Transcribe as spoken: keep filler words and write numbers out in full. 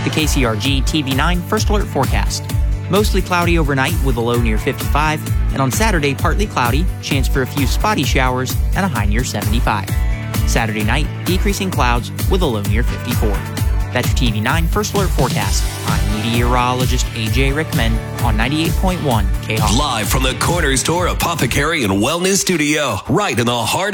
The K C R G T V nine First Alert forecast. Mostly cloudy overnight with a low near fifty-five, and on Saturday partly cloudy, chance for a few spotty showers, and a high near seventy-five. Saturday night, decreasing clouds with a low near fifty-four. That's your T V nine First Alert forecast. I'm meteorologist A J Rickman on ninety-eight point one K H O F. Live from the Corner Store Apothecary and Wellness Studio, right in the heart